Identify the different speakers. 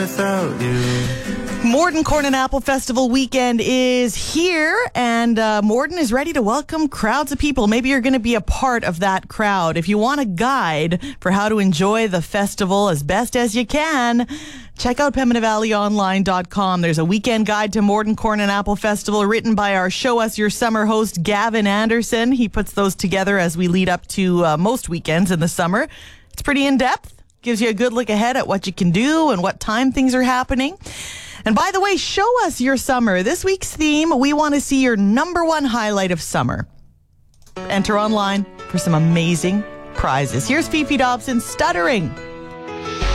Speaker 1: without you.
Speaker 2: Morden Corn and Apple Festival weekend is here, and Morden is ready to welcome crowds of people. Maybe you're going to be a part of that crowd. If you want a guide for how to enjoy the festival as best as you can, check out PembinaValleyOnline.com. There's a weekend guide to Morden Corn and Apple Festival written by our Show Us Your Summer host, Gavin Anderson. He puts those together as we lead up to most weekends in the summer. It's pretty in-depth. Gives you a good look ahead at what you can do and what time things are happening. And by the way, show us your summer. This week's theme, we want to see your number one highlight of summer. Enter online for some amazing prizes. Here's Fifi Dobson, Stuttering.